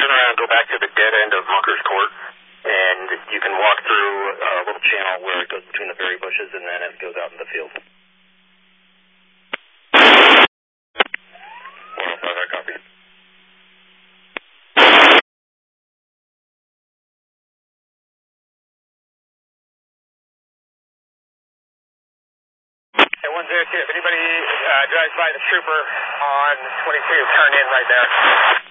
turn around, go back to the dead end of Moncker's Court, and you can walk through a little channel where it goes between the berry bushes, and then it goes out in the field. 105, I copy. Hey, 102, if anybody drives by the trooper on 22, turn in right there.